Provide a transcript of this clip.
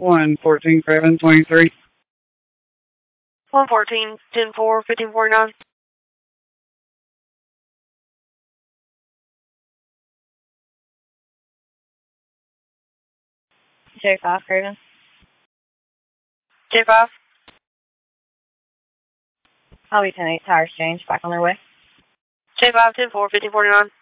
114, Craven 23. 114, 10-4, 1549. J5, Craven. J5. I'll be 10-8, tires change, back on their way. J5, 10-4, 1549.